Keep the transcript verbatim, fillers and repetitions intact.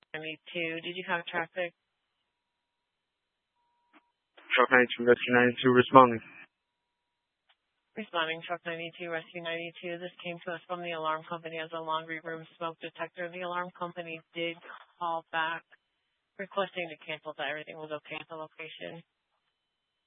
ninety-two. Did you have traffic? Truck ninety-two, Rescue ninety-two responding. Responding, Truck ninety-two, Rescue ninety-two. This came to us from the alarm company as a laundry room smoke detector. The alarm company did call back requesting to cancel that everything was okay at the location.